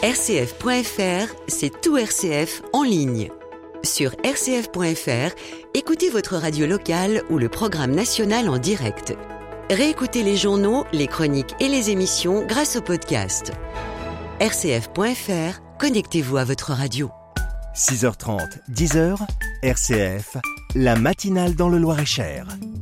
RCF.fr, c'est tout RCF en ligne. Sur RCF.fr, écoutez votre radio locale ou le programme national en direct. Réécoutez les journaux, les chroniques et les émissions grâce au podcast. RCF.fr, connectez-vous à votre radio. 6h30, 10h, RCF, la matinale dans le Loir-et-Cher.